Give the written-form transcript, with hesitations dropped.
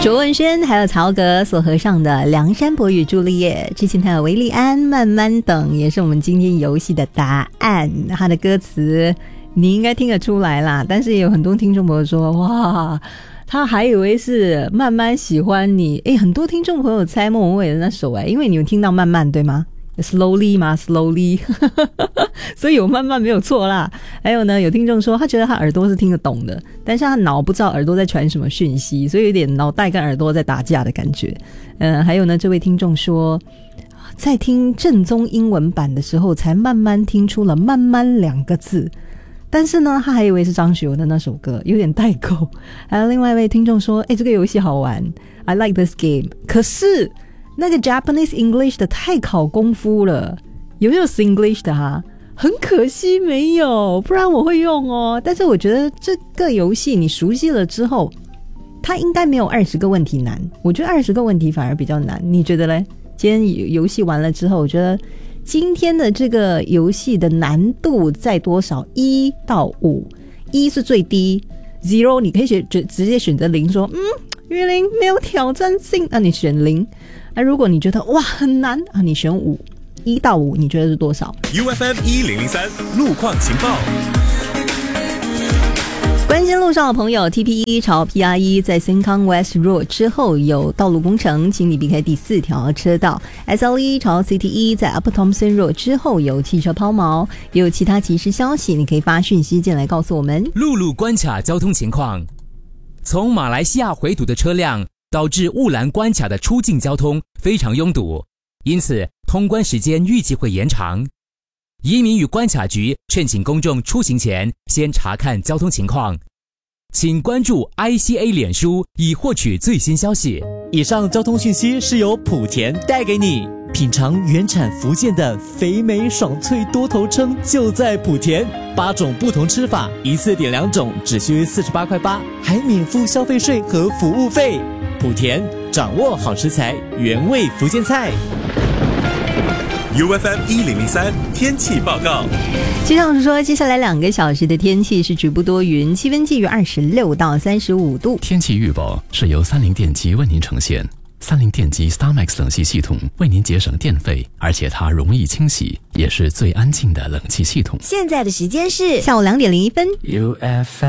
卓文萱还有曹格所合唱的《梁山伯与朱丽叶》，之前还有韦礼安《慢慢等》，也是我们今天游戏的答案。他的歌词你应该听得出来啦，但是也有很多听众朋友说，哇，他还以为是慢慢喜欢你。很多听众朋友猜莫文蔚的那首，因为你们听到慢慢对吗？Slowly 吗 ？Slowly 所以有慢慢没有错啦。还有呢，有听众说他觉得他耳朵是听得懂的，但是他脑不知道耳朵在传什么讯息，所以有点脑袋跟耳朵在打架的感觉。还有呢，这位听众说在听正宗英文版的时候才慢慢听出了慢慢两个字，但是呢他还以为是张学友的那首歌，有点代沟。还有另外一位听众说这个游戏好玩， I like this game， 可是那个 Japanese English 的太考功夫了，有没有 Singlish 的哈？很可惜没有，不然我会用哦。但是我觉得这个游戏你熟悉了之后，它应该没有20个问题难，我觉得20个问题反而比较难，你觉得嘞？今天游戏完了之后，我觉得今天的这个游戏的难度在多少？1到5， 1是最低， 0你可以直接选择0，说玉玲没有挑战性，你选0。如果你觉得哇很难你选5。1到5你觉得是多少？ UFM 1003路况情报。 关心路上的朋友， TP1 朝 PR1 在 Sengkang West Road 之后有道路工程，请你避开第4条车道。 SL1 朝 CT1 在 Upper Thomson Road 之后有汽车抛锚。也有其他即时消息，你可以发讯息进来告诉我们。 陆路关卡交通情况，从马来西亚回堵的车辆导致雾兰关卡的出境交通非常拥堵，因此通关时间预计会延长。移民与关卡局劝请公众出行前先查看交通情况，请关注 ICA 脸书以获取最新消息。 以上交通讯息是由莆田带给你，品尝原产福建的肥美爽脆多头称就在莆田，8种不同吃法，一次点2种只需48块8，还免付消费税和服务费。莆田掌握好食材，原味福建菜。 UFM 1003天气报告。 气象署说，接下来2个小时的天气是局部多云，气温介于26到35度。 天气预报是由三菱电机为您呈现。三菱电机 StarMax 冷气系统为您节省电费，而且它容易清洗，也是最安静的冷气系统。 现在的时间是下午2点01分。 UFM